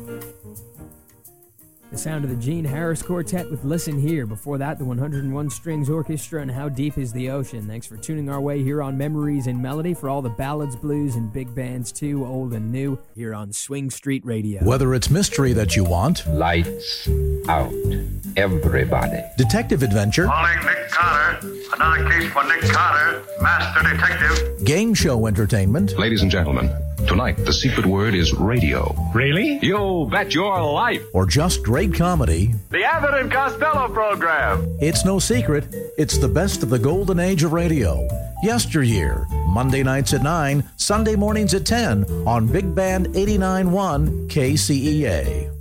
The sound of the Gene Harris Quartet with Listen Here. Before that, the 101 Strings Orchestra and How Deep is the Ocean. Thanks for tuning our way here on Memories in Melody for all the ballads, blues, and big bands too, old and new, here on Swing Street Radio. Whether it's mystery that you want, lights out, everybody. Detective adventure, calling Nick Carter. Another case for Nick Carter, master detective. Game show entertainment. Ladies and gentlemen, tonight the secret word is radio. Really? You bet your life. Or just great comedy. The Abbott and Costello program. It's no secret. It's the best of the golden age of radio. Yesteryear, Monday nights at 9, Sunday mornings at 10 on Big Band 89.1 KCEA.